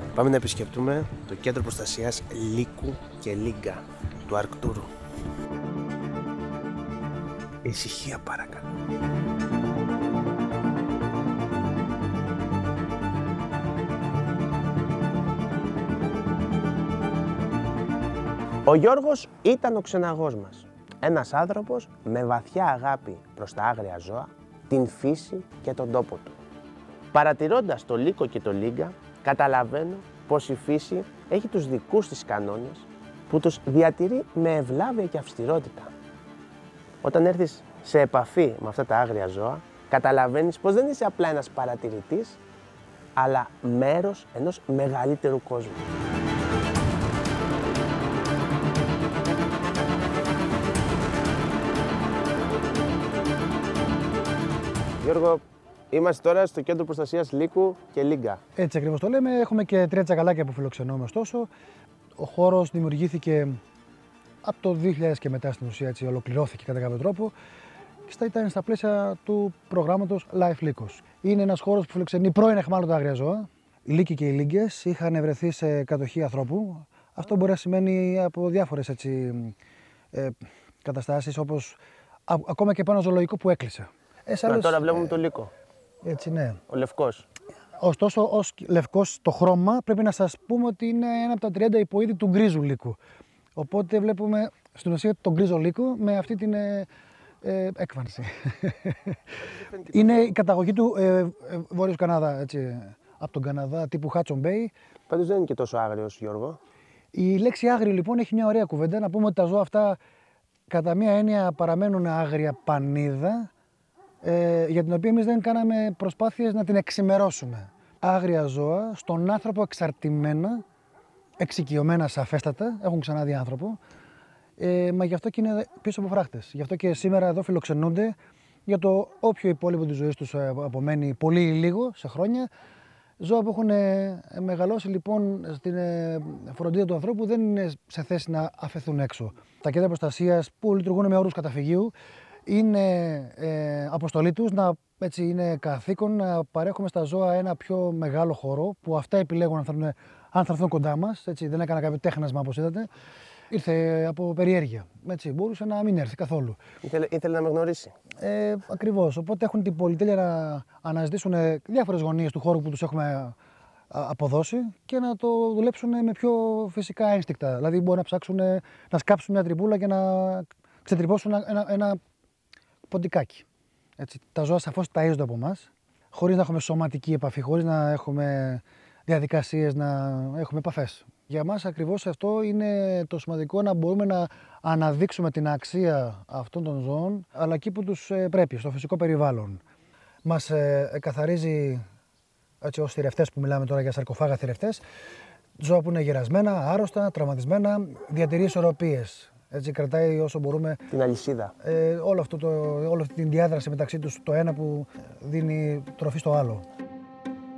Πάμε να επισκεφτούμε το κέντρο προστασίας Λύκου και Λίγκα του Αρκτούρου. Ησυχία παρακαλώ. Ο Γιώργος ήταν ο ξεναγός μας. Ένας άνθρωπος με βαθιά αγάπη προς τα άγρια ζώα, την φύση και τον τόπο του. Παρατηρώντας το Λύκο και το Λίγκα, καταλαβαίνω πως η φύση έχει τους δικούς της κανόνες που τους διατηρεί με ευλάβεια και αυστηρότητα. Όταν έρθεις σε επαφή με αυτά τα άγρια ζώα, καταλαβαίνεις πως δεν είσαι απλά ένας παρατηρητής, αλλά μέρος ενός μεγαλύτερου κόσμου. Γιώργο, είμαστε τώρα στο κέντρο προστασίας Λύκου και Λίγκα. Έτσι ακριβώς το λέμε. Έχουμε και 3 τσακαλάκια που φιλοξενούμε ωστόσο. Ο χώρος δημιουργήθηκε από το 2000 και μετά στην ουσία, έτσι ολοκληρώθηκε κατά κάποιο τρόπο και ήταν στα πλαίσια του προγράμματος Life Λύκος. Είναι ένας χώρος που φιλοξενεί πρώην αιχμάλωτα άγρια ζώα. Οι Λύκοι και οι Λίγκες είχαν βρεθεί σε κατοχή ανθρώπου. Αυτό μπορεί να σημαίνει από διάφορες καταστάσεις, όπως ακόμα και πάνω ζωολογικό που έκλεισε. Τώρα βλέπουμε το Λύκο. Έτσι, ναι. Ο λευκός. Ωστόσο, ως λευκός το χρώμα πρέπει να σας πούμε ότι είναι ένα από τα 30 υποείδη του γκρίζου λύκου. Οπότε βλέπουμε στην ουσία τον γκρίζο λύκο με αυτή την έκφανση. Είναι η καταγωγή του Βόρειος Καναδά, έτσι, από τον Καναδά τύπου Hudson Bay. Πάντως δεν είναι και τόσο άγριος, Γιώργο. Η λέξη άγριο λοιπόν έχει μια ωραία κουβέντα. Να πούμε ότι τα ζώα αυτά κατά μία έννοια παραμένουν άγρια πανίδα, για την οποία εμείς δεν κάναμε προσπάθειες να την εξημερώσουμε. Άγρια ζώα, στον άνθρωπο εξαρτημένα, εξοικειωμένα σαφέστατα, έχουν ξαναδεί άνθρωπο, μα γι' αυτό και είναι πίσω από φράχτες. Γι' αυτό και σήμερα εδώ φιλοξενούνται για το όποιο υπόλοιπο της ζωής τους απομένει πολύ ή λίγο σε χρόνια. Ζώα που έχουν μεγαλώσει λοιπόν στην φροντίδα του ανθρώπου δεν είναι σε θέση να αφαιθούν έξω. Τα κέντρα προστασίας που λειτουργούν με όρους καταφυγίου είναι αποστολή τους, είναι καθήκον να παρέχουμε στα ζώα ένα πιο μεγάλο χώρο που αυτά επιλέγουν αν θα έρθουν κοντά μας. Έτσι, δεν έκανα κάποιο τέχνασμα όπως είδατε. Ήρθε από περιέργεια. Έτσι, μπορούσε να μην έρθει καθόλου. Ήθελε να με γνωρίσει. Ακριβώς. Οπότε έχουν την πολυτέλεια να αναζητήσουν διάφορες γωνίες του χώρου που τους έχουμε αποδώσει και να το δουλέψουν με πιο φυσικά ένστικτα. Δηλαδή, μπορεί να ψάξουν να σκάψουν μια τριμπούλα και να ξετρυπώσουν ένα ποντικάκι. Έτσι, τα ζώα σαφώς ταΐζονται από εμάς, χωρίς να έχουμε σωματική επαφή, χωρίς να έχουμε διαδικασίες, να έχουμε επαφές. Για μας ακριβώς αυτό είναι το σημαντικό, να μπορούμε να αναδείξουμε την αξία αυτών των ζώων, αλλά εκεί που τους πρέπει, στο φυσικό περιβάλλον. Μας καθαρίζει, έτσι, ως θηρευτές που μιλάμε τώρα για σαρκοφάγα θηρευτές, ζώα που είναι γερασμένα, άρρωστα, τραυματισμένα, διατηρεί ισορροπίες. Έτσι κρατάει όσο μπορούμε την αλυσίδα. Όλη αυτή την διάδραση μεταξύ τους, το ένα που δίνει τροφή στο άλλο.